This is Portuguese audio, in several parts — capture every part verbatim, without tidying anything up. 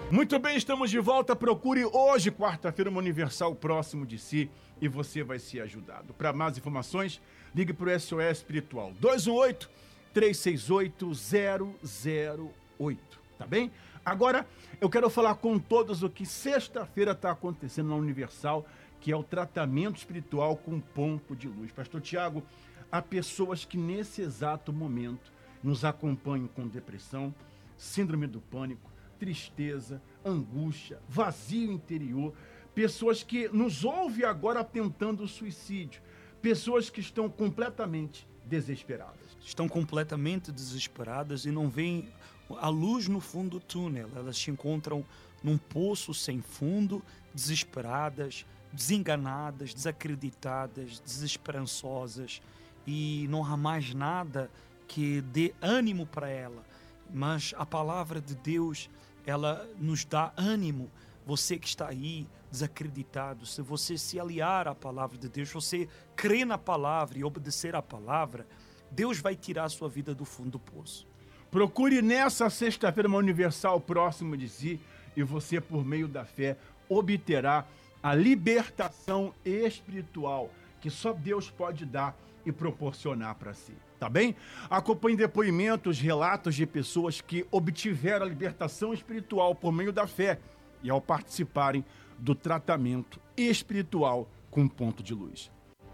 Muito bem, estamos de volta. Procure hoje, quarta-feira, uma Universal próximo de si e você vai ser ajudado. Para mais informações, ligue para o S O S Espiritual dois um oito, três seis oito, zero zero oito, tá bem? Agora, eu quero falar com todos o que sexta-feira está acontecendo na Universal, que é o tratamento espiritual com ponto de luz. Pastor Tiago, há pessoas que nesse exato momento nos acompanham com depressão, síndrome do pânico, tristeza, angústia, vazio interior, pessoas que nos ouvem agora tentando o suicídio, pessoas que estão completamente desesperadas. Estão completamente desesperadas e não veem a luz no fundo do túnel. Elas se encontram num poço sem fundo, desesperadas, desenganadas, desacreditadas, desesperançosas, e não há mais nada que dê ânimo para ela. Mas a palavra de Deus, ela nos dá ânimo. Você que está aí desacreditado, se você se aliar à palavra de Deus, você crer na palavra e obedecer à palavra, Deus vai tirar a sua vida do fundo do poço. Procure nessa sexta-feira uma Universal próximo de si e você, por meio da fé, obterá a libertação espiritual que só Deus pode dar e proporcionar para si, tá bem? Acompanhe depoimentos, relatos de pessoas que obtiveram a libertação espiritual por meio da fé e ao participarem do tratamento espiritual com ponto de luz.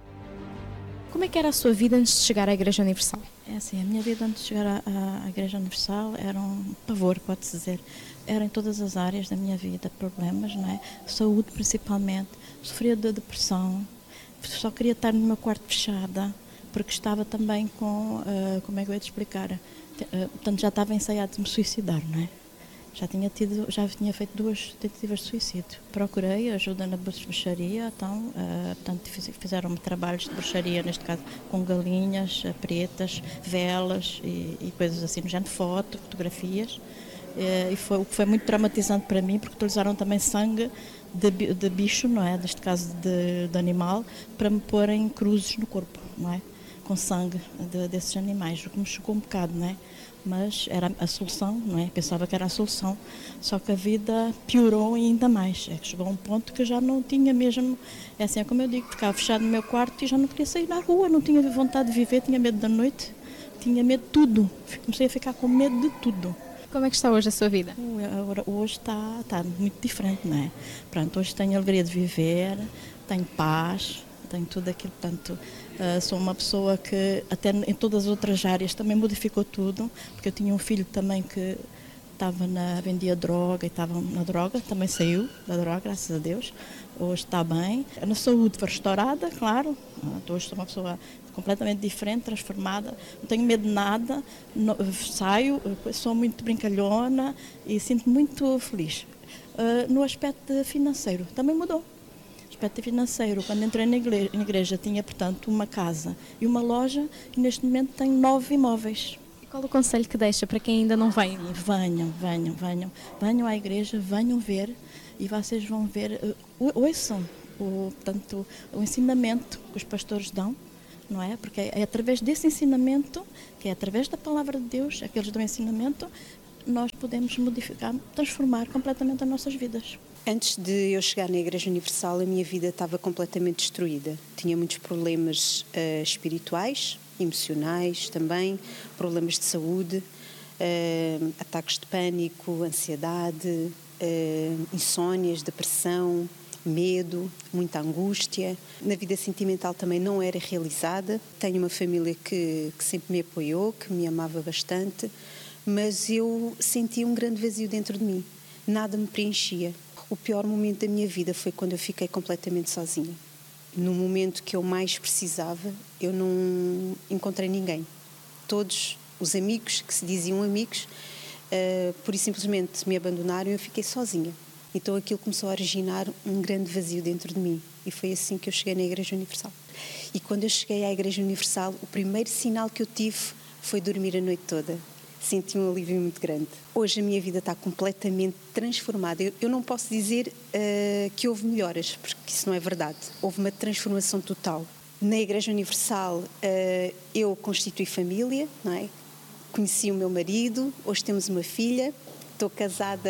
Como é que era a sua vida antes de chegar à Igreja Universal? É assim, a minha vida antes de chegar à, à Igreja Universal era um pavor, pode-se dizer. Era em todas as áreas da minha vida, problemas, não é? Saúde principalmente, sofria de depressão, só queria estar no meu quarto fechada, porque estava também com, uh, como é que eu ia te explicar, uh, portanto já estava ensaiado de me suicidar, não é? Já tinha, tido, já tinha feito duas tentativas de suicídio. Procurei ajuda na bruxaria, então, uh, portanto, fizeram-me trabalhos de bruxaria, neste caso com galinhas, uh, pretas, velas e, e coisas assim, no género, foto, fotografias. Uh, e foi, o que foi muito traumatizante para mim, porque utilizaram também sangue de, de bicho, não é? Neste caso de, de animal, para me porem cruzes no corpo, não é? Com sangue de, desses animais, o que me chocou um bocado, não é? Mas era a solução, não é? Pensava que era a solução, só que a vida piorou ainda mais. É que chegou a um ponto que eu já não tinha mesmo, é assim, é como eu digo, ficava fechado no meu quarto e já não queria sair na rua, não tinha vontade de viver, tinha medo da noite, tinha medo de tudo, comecei a ficar com medo de tudo. Como é que está hoje a sua vida? Hoje está, está muito diferente, não é? Pronto, hoje tenho a alegria de viver, tenho paz, tenho tudo aquilo, portanto, uh, sou uma pessoa que até em todas as outras áreas também modificou tudo, porque eu tinha um filho também que estava na, vendia droga e estava na droga, também saiu da droga, graças a Deus, hoje está bem. Na saúde foi restaurada, claro, uh, hoje sou uma pessoa completamente diferente, transformada, não tenho medo de nada, no, saio, sou muito brincalhona e sinto-me muito feliz. Uh, no aspecto financeiro também mudou. Aspecto financeiro, quando entrei na igreja, na igreja tinha, portanto, uma casa e uma loja e neste momento tenho nove imóveis. E qual o conselho que deixa para quem ainda não vem? Venham, venham, venham, venham à igreja, venham ver e vocês vão ver, uh, ouçam o, portanto, o ensinamento que os pastores dão, não é? Porque é, é através desse ensinamento, que é através da palavra de Deus, é que eles dão ensinamento, nós podemos modificar, transformar completamente as nossas vidas. Antes de eu chegar na Igreja Universal, a minha vida estava completamente destruída. Tinha muitos problemas uh, espirituais, emocionais também, problemas de saúde, uh, ataques de pânico, ansiedade, uh, insónias, depressão, medo, muita angústia. Na vida sentimental também não era realizada. Tenho uma família que, que sempre me apoiou, que me amava bastante, mas eu sentia um grande vazio dentro de mim. Nada me preenchia. O pior momento da minha vida foi quando eu fiquei completamente sozinha. No momento que eu mais precisava, eu não encontrei ninguém. Todos os amigos, que se diziam amigos, uh, pura e simplesmente me abandonaram e eu fiquei sozinha. Então aquilo começou a originar um grande vazio dentro de mim. E foi assim que eu cheguei na Igreja Universal. E quando eu cheguei à Igreja Universal, o primeiro sinal que eu tive foi dormir a noite toda. Senti um alívio muito grande. Hoje a minha vida está completamente transformada. Eu, eu não posso dizer uh, que houve melhoras, porque isso não é verdade. Houve uma transformação total. Na Igreja Universal uh, eu constituí família, não é? Conheci o meu marido, hoje temos uma filha, estou casada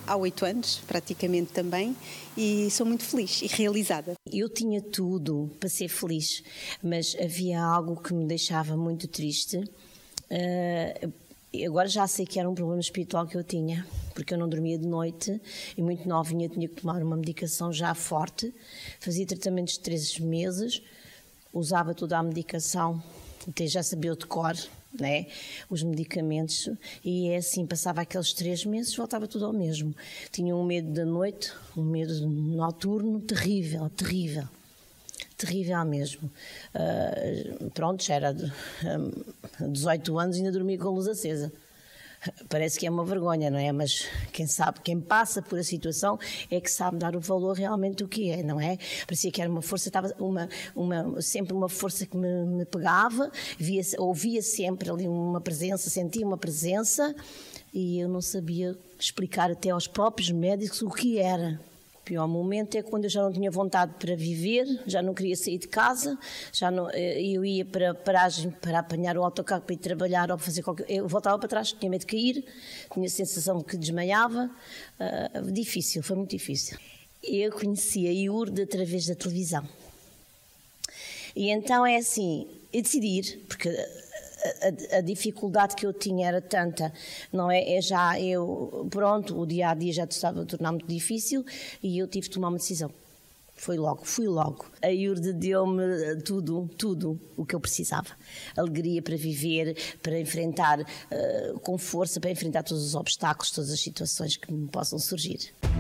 há oito anos, praticamente também, e sou muito feliz e realizada. Eu tinha tudo para ser feliz, mas havia algo que me deixava muito triste. Uh, agora já sei que era um problema espiritual que eu tinha, porque eu não dormia de noite e muito novinha tinha que tomar uma medicação já forte. Fazia tratamentos de três meses, usava toda a medicação, até já sabia de cor, né, os medicamentos, e é assim, passava aqueles três meses, voltava tudo ao mesmo. Tinha um medo da noite, um medo noturno terrível, terrível, terrível mesmo. Uh, pronto, já era de um, dezoito anos e ainda dormia com a luz acesa. Parece que é uma vergonha, não é? Mas quem sabe, quem passa por a situação é que sabe dar o valor realmente do que é, não é? Parecia que era uma força, estava uma, uma, sempre uma força que me, me pegava, via, ouvia sempre ali uma presença, sentia uma presença e eu não sabia explicar até aos próprios médicos o que era. O pior momento é quando eu já não tinha vontade para viver, já não queria sair de casa, já não, eu ia para a paragem para apanhar o autocarro para ir trabalhar ou fazer qualquer coisa. Eu voltava para trás, tinha medo de cair, tinha a sensação de que desmaiava. Uh, difícil, foi muito difícil. Eu conheci a Iurde através da televisão. E então é assim, eu decidi ir, porque A, a, a dificuldade que eu tinha era tanta, não é? É já eu, pronto, o dia a dia já estava a tornar muito difícil e eu tive de tomar uma decisão. Foi logo, fui logo. A Iurde deu-me tudo, tudo o que eu precisava. Alegria para viver, para enfrentar uh, com força, para enfrentar todos os obstáculos, todas as situações que me possam surgir.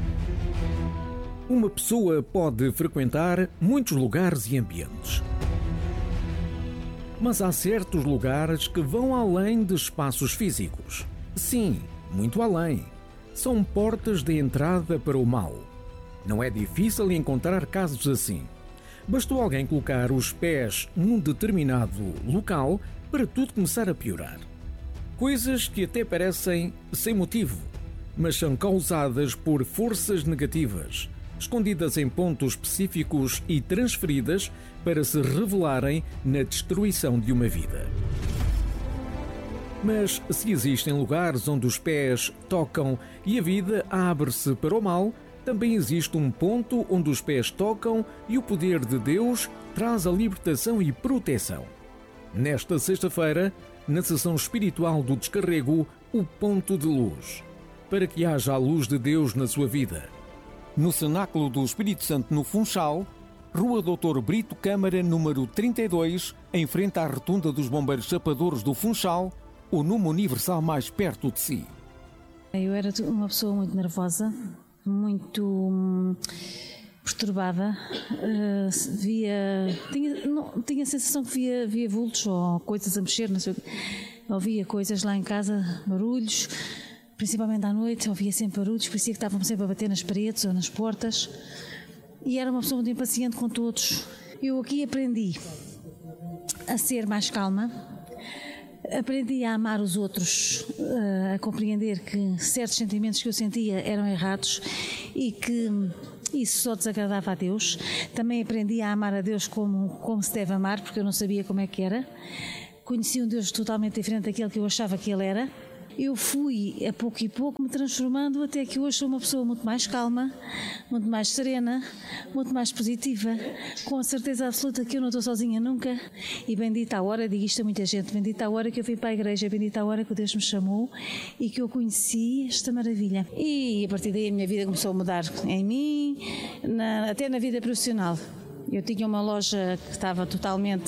Uma pessoa pode frequentar muitos lugares e ambientes. Mas há certos lugares que vão além de espaços físicos. Sim, muito além. São portas de entrada para o mal. Não é difícil encontrar casos assim. Bastou alguém colocar os pés num determinado local para tudo começar a piorar. Coisas que até parecem sem motivo, mas são causadas por forças negativas, escondidas em pontos específicos e transferidas para se revelarem na destruição de uma vida. Mas se existem lugares onde os pés tocam e a vida abre-se para o mal, também existe um ponto onde os pés tocam e o poder de Deus traz a libertação e proteção. Nesta sexta-feira, na sessão espiritual do Descarrego, o Ponto de Luz, para que haja a luz de Deus na sua vida. No Cenáculo do Espírito Santo, no Funchal, Rua doutor Brito Câmara, número trinta e dois, em frente à rotunda dos Bombeiros Chapadores do Funchal, o número universal mais perto de si. Eu era uma pessoa muito nervosa, muito hum, perturbada, uh, via, tinha, não, tinha a sensação que via, via vultos ou coisas a mexer, não sei, ouvia coisas lá em casa, barulhos, principalmente à noite, ouvia sempre barulhos, parecia que estavam sempre a bater nas paredes ou nas portas. E era uma pessoa muito impaciente com todos. Eu aqui aprendi a ser mais calma, aprendi a amar os outros, a compreender que certos sentimentos que eu sentia eram errados e que isso só desagradava a Deus. Também aprendi a amar a Deus como, como se deve amar, porque eu não sabia como é que era. Conheci um Deus totalmente diferente daquele que eu achava que Ele era. Eu fui, a pouco e pouco, me transformando até que hoje sou uma pessoa muito mais calma, muito mais serena, muito mais positiva, com a certeza absoluta que eu não estou sozinha nunca. E bendita a hora, digo isto a muita gente, bendita a hora que eu vim para a igreja, bendita a hora que Deus me chamou e que eu conheci esta maravilha. E a partir daí a minha vida começou a mudar em mim, na, até na vida profissional. Eu tinha uma loja que estava totalmente...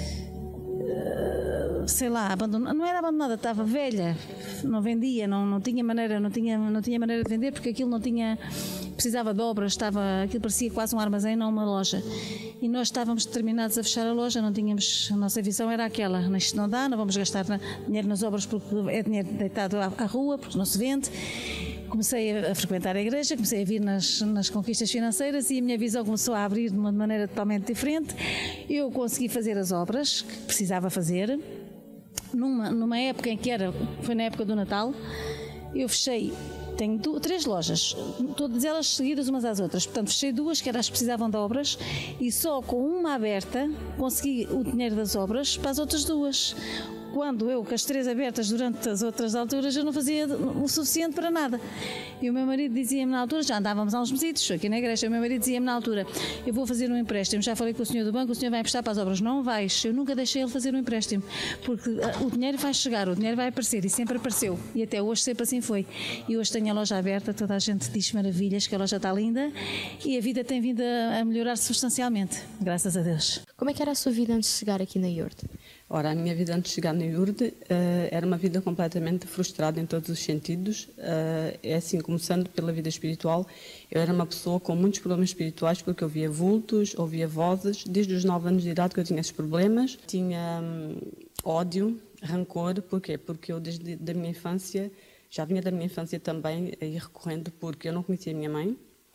sei lá, abandonada, não era abandonada, estava velha, não vendia, não, não tinha maneira, não tinha, não tinha maneira de vender porque aquilo não tinha, precisava de obras, estava, aquilo parecia quase um armazém, não uma loja. E nós estávamos determinados a fechar a loja, não tínhamos, a nossa visão era aquela, isto não dá, não vamos gastar na, dinheiro nas obras porque é dinheiro deitado à, à rua, porque não se vende. Comecei a frequentar a igreja, comecei a vir nas, nas conquistas financeiras e a minha visão começou a abrir de uma maneira totalmente diferente. Eu consegui fazer as obras que precisava fazer. Numa, numa época em que era, foi na época do Natal, eu fechei, tenho duas, três lojas, todas elas seguidas umas às outras, portanto fechei duas que eram as que precisavam de obras e só com uma aberta consegui o dinheiro das obras para as outras duas. quando eu, com as três abertas durante as outras alturas, eu não fazia o suficiente para nada. E o meu marido dizia-me na altura, já andávamos há uns mesitos aqui na igreja, o meu marido dizia-me na altura, eu vou fazer um empréstimo, já falei com o senhor do banco, o senhor vai emprestar para as obras. Não vais, eu nunca deixei ele fazer um empréstimo, porque o dinheiro vai chegar, o dinheiro vai aparecer, e sempre apareceu. E até hoje sempre assim foi. E hoje tenho a loja aberta, toda a gente diz maravilhas, que a loja está linda, e a vida tem vindo a melhorar substancialmente, graças a Deus. Como é que era a sua vida antes de chegar aqui na Iurde? Ora, a minha vida antes de chegar na Iurde uh, era uma vida completamente frustrada em todos os sentidos. Uh, é assim, começando pela vida espiritual, eu era uma pessoa com muitos problemas espirituais porque eu via vultos, ouvia vozes. Desde os nove anos de idade que eu tinha esses problemas. Tinha hum, ódio, rancor. Porquê? Porque eu desde a minha infância, já vinha da minha infância também, aí recorrendo porque eu não conhecia a minha mãe.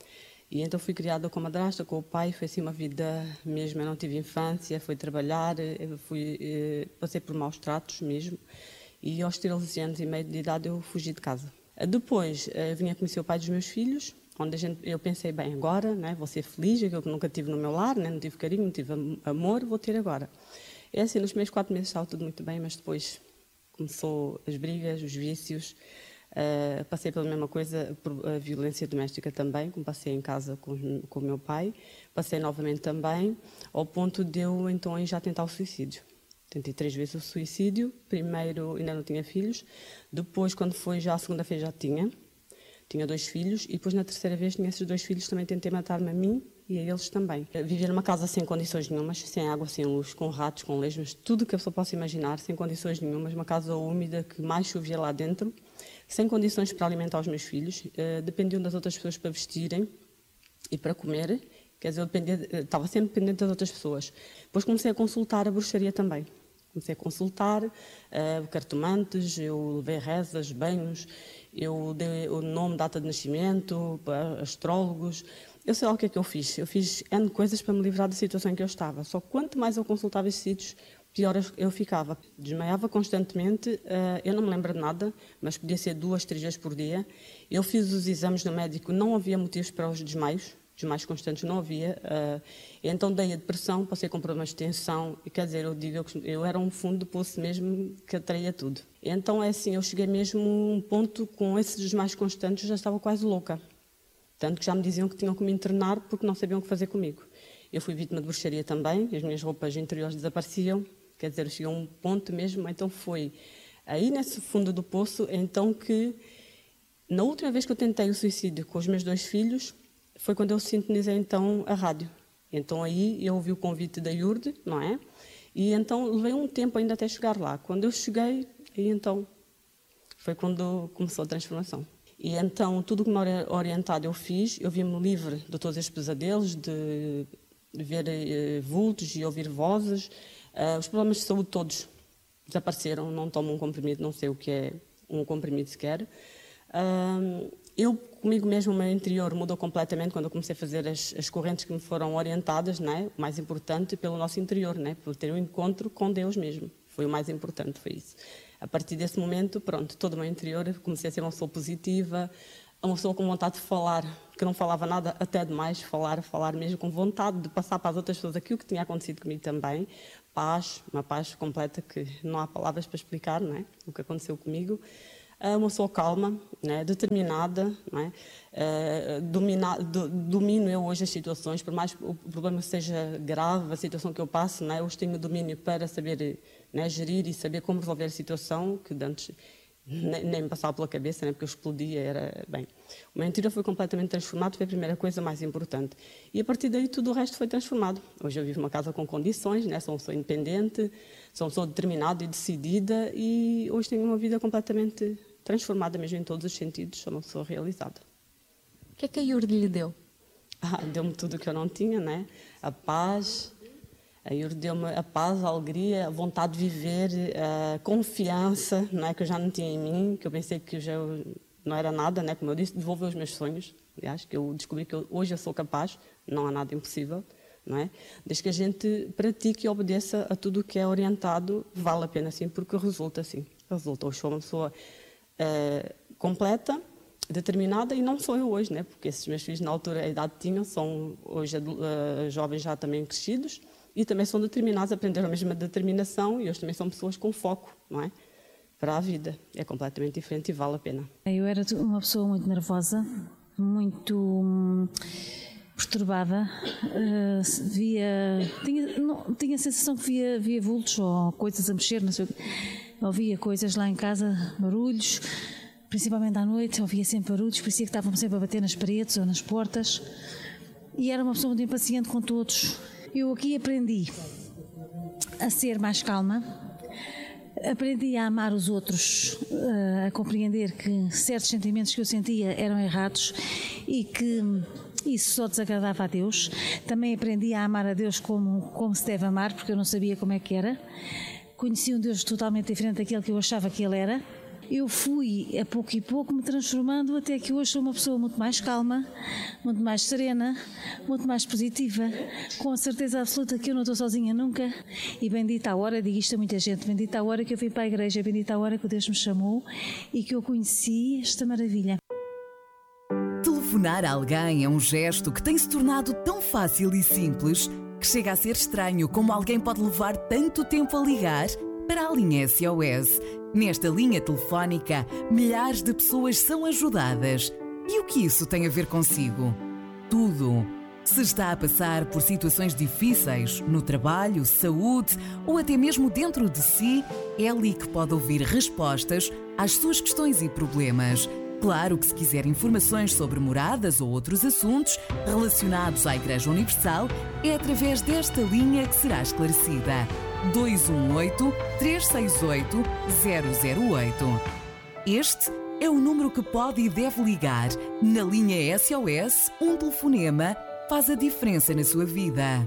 E então fui criada com a madrasta, com o pai, foi assim uma vida mesmo, eu não tive infância, fui trabalhar, fui, passei por maus tratos mesmo, e aos treze anos e meio de idade eu fugi de casa. Depois eu vinha conhecer o pai dos meus filhos, onde a gente, eu pensei, bem, agora né, vou ser feliz, eu que nunca tive no meu lar, né, não tive carinho, não tive amor, vou ter agora. É assim, nos primeiros quatro meses estava tudo muito bem, mas depois começou as brigas, os vícios. Uh, passei pela mesma coisa, por a violência doméstica também, como passei em casa com, com o meu pai. Passei novamente também, ao ponto de eu então já tentar o suicídio. Tentei três vezes o suicídio. Primeiro ainda não tinha filhos, depois quando foi já a segunda vez já tinha. Tinha dois filhos e depois na terceira vez tinha esses dois filhos, também tentei matar-me a mim e a eles também. Viver numa casa sem condições nenhumas, sem água, sem luz, com ratos, com lesmas, tudo que a pessoa possa imaginar, sem condições nenhumas, uma casa úmida que mais chovia lá dentro, sem condições para alimentar os meus filhos, uh, dependiam das outras pessoas para vestirem e para comer, quer dizer, eu dependia, estava sempre dependente das outras pessoas. Depois comecei a consultar a bruxaria também. Comecei a consultar uh, cartomantes, eu levei rezas, banhos, eu dei o nome, data de nascimento, para astrólogos. Eu sei lá o que é que eu fiz. Eu fiz N coisas para me livrar da situação em que eu estava. Só que quanto mais eu consultava esses sítios, pior eu ficava. Desmaiava constantemente, eu não me lembro de nada, mas podia ser duas, três vezes por dia. Eu fiz os exames no médico, não havia motivos para os desmaios, desmaios constantes não havia. Então dei a depressão, passei com problemas de tensão, e quer dizer, eu digo, eu era um fundo de poço mesmo que atraía tudo. Então é assim, eu cheguei mesmo a um ponto, com esses desmaios constantes, já estava quase louca. Tanto que já me diziam que tinham que me internar porque não sabiam o que fazer comigo. Eu fui vítima de bruxaria também, as minhas roupas interiores desapareciam. Quer dizer, chegou a um ponto mesmo, então foi aí nesse fundo do poço, então que, na última vez que eu tentei o suicídio com os meus dois filhos, foi quando eu sintonizei então a rádio. Então aí eu ouvi o convite da Iurde, não é? E então levei um tempo ainda até chegar lá. Quando eu cheguei, aí então, foi quando começou a transformação. E então tudo o que me era orientado eu fiz, eu vi-me livre de todos estes pesadelos, de ver uh, vultos e ouvir vozes. Uh, os problemas de saúde todos desapareceram, não tomo um comprimido, não sei o que é um comprimido sequer. Uh, eu, comigo mesmo, o meu interior mudou completamente quando eu comecei a fazer as, as correntes que me foram orientadas, né? O mais importante, pelo nosso interior, né? Por ter um encontro com Deus mesmo. Foi o mais importante, foi isso. A partir desse momento, pronto, todo o meu interior, comecei a ser uma pessoa positiva, uma pessoa com vontade de falar, que não falava nada, até demais, falar, falar mesmo, com vontade de passar para as outras pessoas aquilo que tinha acontecido comigo também. Paz, uma paz completa que não há palavras para explicar, não é? O que aconteceu comigo. Uma pessoa calma, né? Determinada, não é? Uh, domina, do, domino eu hoje as situações, por mais que o problema seja grave, a situação que eu passo, não é? Hoje tenho domínio para saber, né, gerir e saber como resolver a situação, que antes nem, nem me passava pela cabeça, né? Porque eu explodia, era bem. O meu interior foi completamente transformado, foi a primeira coisa mais importante. E a partir daí tudo o resto foi transformado. Hoje eu vivo numa casa com condições, né? Sou uma pessoa independente, sou uma pessoa determinada e decidida, e hoje tenho uma vida completamente transformada mesmo em todos os sentidos, sou uma pessoa realizada. O que é que a Iurde lhe deu? Ah, deu-me tudo o que eu não tinha, né? A paz, a Iurde deu-me a paz, a alegria, a vontade de viver, a confiança, não é? Que eu já não tinha em mim, que eu pensei que eu já não era nada, né? Como eu disse, devolver os meus sonhos. Aliás, que eu descobri que eu, hoje eu sou capaz, não há nada impossível, não é? Desde que a gente pratique e obedeça a tudo o que é orientado, vale a pena sim, porque resulta assim. Resulta. Hoje sou uma pessoa uh, completa, determinada, e não sou eu hoje, né? Porque esses meus filhos na altura a idade tinham, são hoje uh, jovens já também crescidos, e também são determinados, aprenderam a mesma determinação e hoje também são pessoas com foco, não é? Para a vida. É completamente diferente e vale a pena. Eu era uma pessoa muito nervosa, muito hum, perturbada, uh, via, tinha, não, tinha a sensação que via, via vultos ou coisas a mexer, não sei, ouvia coisas lá em casa, barulhos, principalmente à noite, ouvia sempre barulhos, parecia que estavam sempre a bater nas paredes ou nas portas, e era uma pessoa muito impaciente com todos. Eu aqui aprendi a ser mais calma, aprendi a amar os outros, a compreender que certos sentimentos que eu sentia eram errados e que isso só desagradava a Deus. Também aprendi a amar a Deus como, como se deve amar, porque eu não sabia como é que era. Conheci um Deus totalmente diferente daquele que eu achava que Ele era. Eu fui, a pouco e pouco, me transformando até que hoje sou uma pessoa muito mais calma, muito mais serena, muito mais positiva, com a certeza absoluta que eu não estou sozinha nunca. E bendita a hora, digo isto a muita gente, bendita a hora que eu vim para a igreja, bendita a hora que Deus me chamou e que eu conheci esta maravilha. Telefonar a alguém é um gesto que tem se tornado tão fácil e simples que chega a ser estranho como alguém pode levar tanto tempo a ligar para a linha S O S. Nesta linha telefónica, milhares de pessoas são ajudadas. E o que isso tem a ver consigo? Tudo. Se está a passar por situações difíceis, no trabalho, saúde ou até mesmo dentro de si, é ali que pode ouvir respostas às suas questões e problemas. Claro que se quiser informações sobre moradas ou outros assuntos relacionados à Igreja Universal, é através desta linha que será esclarecida. dois um oito, três seis oito, zero zero oito. Este é o número que pode e deve ligar. Na linha S O S, um telefonema faz a diferença na sua vida.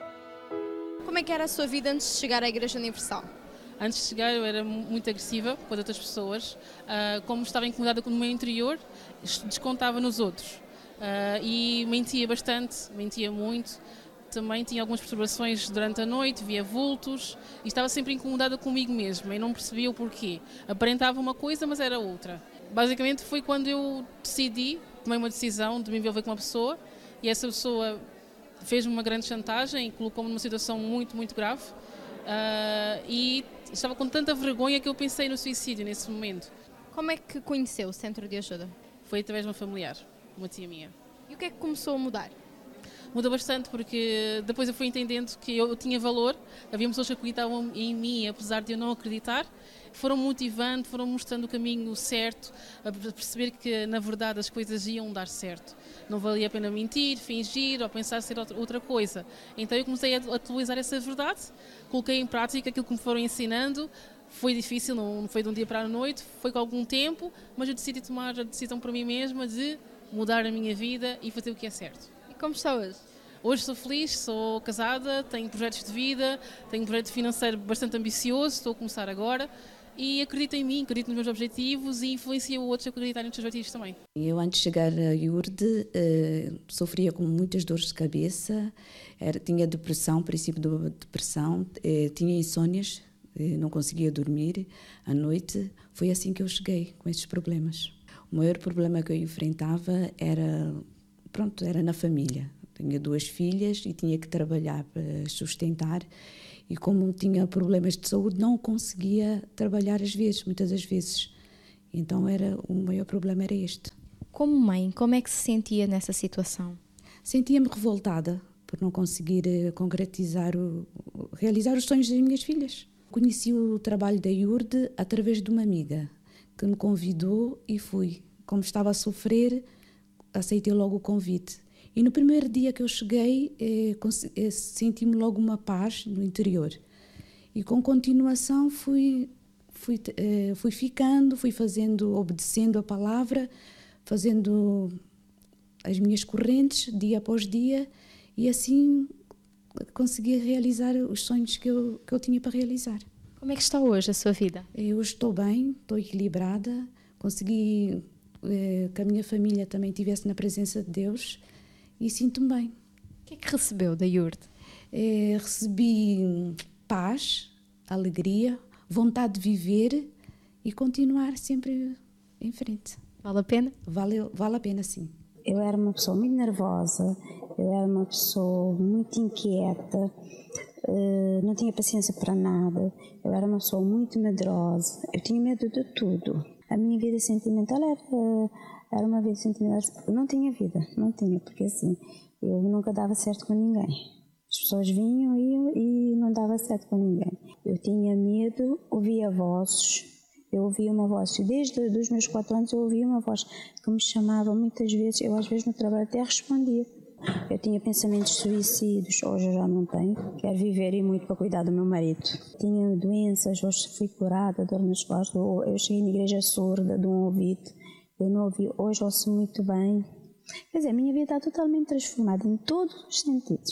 Como é que era a sua vida antes de chegar à Igreja Universal? Antes de chegar eu era muito agressiva com as outras pessoas. Uh, como estava incomodada com o meu interior, descontava nos outros. Uh, e mentia bastante, mentia muito. Também tinha algumas perturbações durante a noite, via vultos e estava sempre incomodada comigo mesma e não percebia o porquê. Aparentava uma coisa, mas era outra. Basicamente foi quando eu decidi, tomei uma decisão de me envolver com uma pessoa e essa pessoa fez-me uma grande chantagem e colocou-me numa situação muito, muito grave. Uh, e estava com tanta vergonha que eu pensei no suicídio nesse momento. Como é que conheceu o Centro de Ajuda? Foi através de uma familiar, uma tia minha. E o que é que começou a mudar? Muda bastante porque depois eu fui entendendo que eu tinha valor, havia pessoas que acreditavam em mim, apesar de eu não acreditar, foram motivando, foram mostrando o caminho certo, a perceber que na verdade as coisas iam dar certo. Não valia a pena mentir, fingir ou pensar ser outra coisa. Então eu comecei a atualizar essa verdade, coloquei em prática aquilo que me foram ensinando. Foi difícil, não foi de um dia para a noite, foi com algum tempo, mas eu decidi tomar a decisão para mim mesma de mudar a minha vida e fazer o que é certo. Como está hoje? Hoje sou feliz, sou casada, tenho projetos de vida, tenho um projeto financeiro bastante ambicioso, estou a começar agora e acredito em mim, acredito nos meus objetivos e influencio outros a acreditarem nos seus objetivos também. Eu antes de chegar a Iurde eh, sofria com muitas dores de cabeça, era, tinha depressão, princípio de depressão, eh, tinha insônias, eh, não conseguia dormir à noite. Foi assim que eu cheguei com esses problemas. O maior problema que eu enfrentava era... Pronto, era na família. Tinha duas filhas e tinha que trabalhar para sustentar. E como tinha problemas de saúde, não conseguia trabalhar às vezes, muitas das vezes. Então era, o maior problema era este. Como mãe, como é que se sentia nessa situação? Sentia-me revoltada por não conseguir concretizar, o, realizar os sonhos das minhas filhas. Conheci o trabalho da Iurde através de uma amiga que me convidou e fui. Como estava a sofrer, aceitei logo o convite. E no primeiro dia que eu cheguei, eh, eh, senti-me logo uma paz no interior. E com continuação fui, fui, eh, fui ficando, fui fazendo, obedecendo a palavra, fazendo as minhas correntes dia após dia e assim consegui realizar os sonhos que eu, que eu tinha para realizar. Como é que está hoje a sua vida? Eu estou bem, estou equilibrada, consegui... que a minha família também estivesse na presença de Deus e sinto-me bem. O que é que recebeu da Iurde? É, recebi paz, alegria, vontade de viver e continuar sempre em frente. Vale a pena? Vale, vale a pena, sim. Eu era uma pessoa muito nervosa Eu era uma pessoa muito inquieta, não tinha paciência para nada. Eu era uma pessoa muito medrosa. Eu tinha medo de tudo. A minha vida sentimental era, era uma vida sentimental. Eu não tinha vida, não tinha, porque assim, eu nunca dava certo com ninguém. As pessoas vinham e iam e não dava certo com ninguém. Eu tinha medo, ouvia vozes. Eu ouvia uma voz, desde os meus quatro anos eu ouvia uma voz que me chamava muitas vezes. Eu às vezes no trabalho até respondia. Eu tinha pensamentos suicidas, hoje eu já não tenho. Quero viver e muito para cuidar do meu marido. Tinha doenças, hoje fui curada, dor nas costas. Eu cheguei na igreja surda de um ouvido. Eu não ouvi, hoje ouço muito bem. Quer dizer, a minha vida está totalmente transformada em todos os sentidos.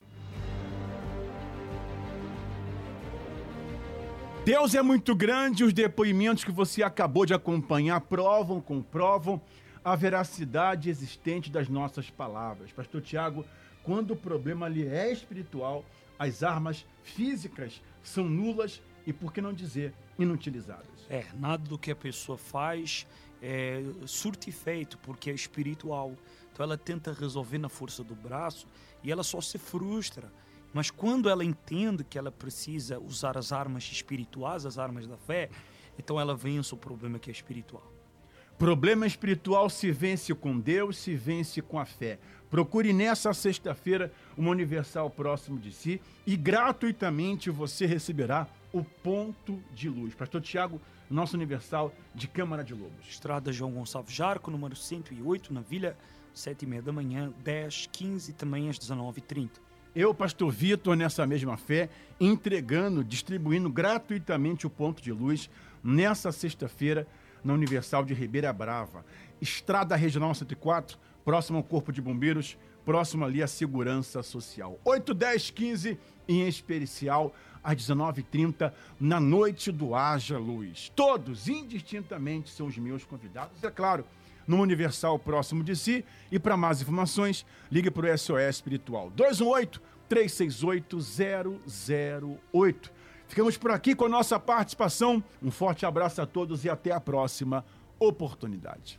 Deus é muito grande, os depoimentos que você acabou de acompanhar provam, comprovam a veracidade existente das nossas palavras. Pastor Tiago, quando o problema ali é espiritual, as armas físicas são nulas e, por que não dizer, inutilizadas. É, nada do que a pessoa faz é surte efeito, porque é espiritual. Então ela tenta resolver na força do braço e ela só se frustra. Mas quando ela entende que ela precisa usar as armas espirituais, as armas da fé, então ela vence o problema que é espiritual. Problema espiritual se vence com Deus, se vence com a fé. Procure nessa sexta-feira uma Universal próximo de si e gratuitamente você receberá o ponto de luz. Pastor Tiago, nosso Universal de Câmara de Lobos. Estrada João Gonçalves Jarco, número cento e oito, na Vila, sete e meia da manhã, dez, quinze e também às dezenove e trinta. Eu, pastor Vitor, nessa mesma fé, entregando, distribuindo gratuitamente o ponto de luz nessa sexta-feira na Universal de Ribeira Brava. Estrada Regional cento e quatro, próximo ao Corpo de Bombeiros, próximo ali à Segurança Social. oito, dez, quinze e em especial às dezenove e trinta na noite do Haja Luz. Todos, indistintamente, são os meus convidados. É claro, no Universal próximo de si. E para mais informações, ligue para o S O S Espiritual dois um oito, três seis oito, zero zero oito. Ficamos por aqui com a nossa participação. Um forte abraço a todos e até a próxima oportunidade.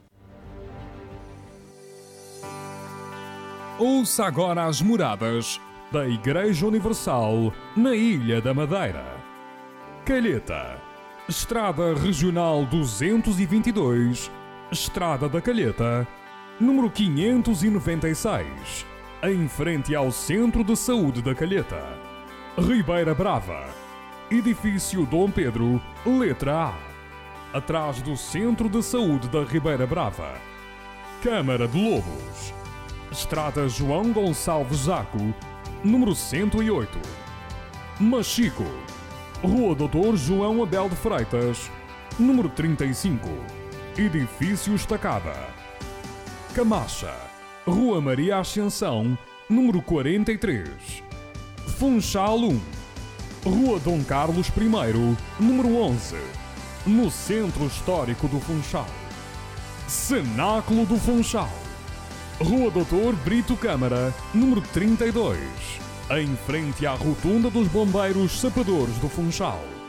Ouça agora as moradas da Igreja Universal na Ilha da Madeira. Calheta, Estrada Regional duzentos e vinte e dois, Estrada da Calheta, número quinhentos e noventa e seis, em frente ao Centro de Saúde da Calheta. Ribeira Brava, Edifício Dom Pedro, letra A, atrás do Centro de Saúde da Ribeira Brava. Câmara de Lobos, Estrada João Gonçalves Jaco, número cento e oito. Machico, Rua Doutor João Abel de Freitas, número trinta e cinco. Edifício Estacada. Camacha, Rua Maria Ascensão, número quarenta e três. Funchal um, Rua Dom Carlos I, número onze, no Centro Histórico do Funchal. Cenáculo do Funchal, Rua Doutor Brito Câmara, número trinta e dois, em frente à Rotunda dos Bombeiros Sapadores do Funchal.